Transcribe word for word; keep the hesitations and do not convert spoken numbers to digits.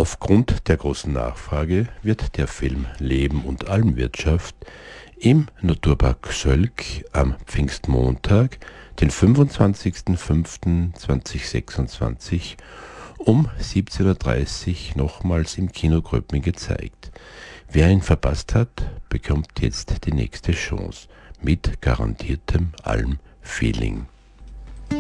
Aufgrund der großen Nachfrage wird der Film Leben und Almwirtschaft im Naturpark Sölk am Pfingstmontag, den fünfundzwanzigsten fünften zweitausendsechsundzwanzig um siebzehn Uhr dreißig nochmals im Kino Gröbming gezeigt. Wer ihn verpasst hat, bekommt jetzt die nächste Chance mit garantiertem Alm-Feeling.